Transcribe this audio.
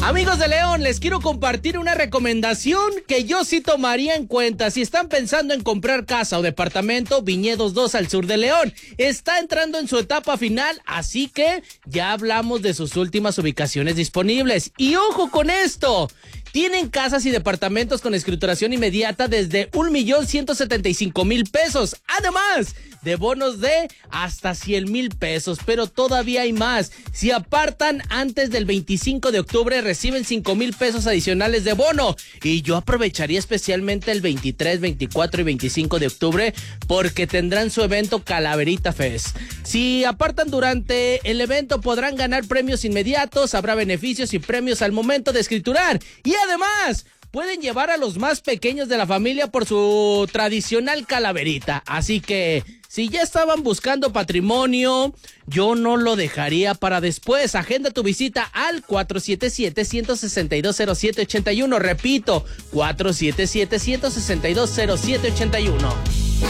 Amigos de León, les quiero compartir una recomendación que yo sí tomaría en cuenta. Si están pensando en comprar casa o departamento, Viñedos 2 al sur de León está entrando en su etapa final, así que ya hablamos de sus últimas ubicaciones disponibles. Y ojo con esto, tienen casas y departamentos con escrituración inmediata desde 1,175,000 pesos. Además de bonos de hasta 100,000 pesos, pero todavía hay más. Si apartan antes del 25 de octubre, reciben 5,000 pesos adicionales de bono. Y yo aprovecharía especialmente el 23, 24 y 25 de octubre porque tendrán su evento Calaverita Fest. Si apartan durante el evento, podrán ganar premios inmediatos, habrá beneficios y premios al momento de escriturar. Y además, pueden llevar a los más pequeños de la familia por su tradicional calaverita. Así que, si ya estaban buscando patrimonio, yo no lo dejaría para después. Agenda tu visita al 477-162-0781. Repito, 477-162-0781.